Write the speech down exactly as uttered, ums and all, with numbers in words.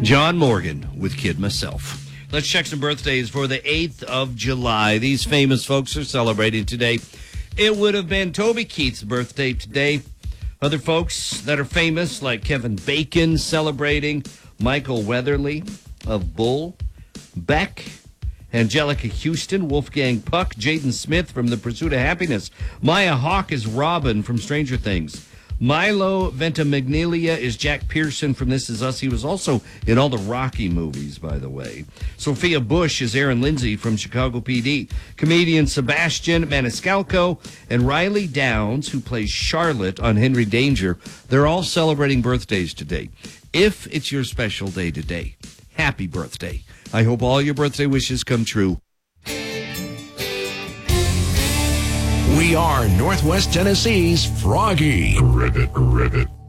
John Morgan with Kid Myself. Let's check some birthdays for the eighth of July. These famous folks are celebrating today. It would have been Toby Keith's birthday today. Other folks that are famous, like Kevin Bacon celebrating, Michael Weatherly of Bull, Beck, Angelica Houston, Wolfgang Puck, Jaden Smith from The Pursuit of Happiness, Maya Hawke is Robin from Stranger Things, Milo Ventimiglia is Jack Pearson from This Is Us. He was also in all the Rocky movies, by the way. Sophia Bush is Erin Lindsay from Chicago P D. Comedian Sebastian Maniscalco and Riley Downs, who plays Charlotte on Henry Danger. They're all celebrating birthdays today. If it's your special day today, happy birthday. I hope all your birthday wishes come true. We are Northwest Tennessee's Froggy. Ribbit, ribbit.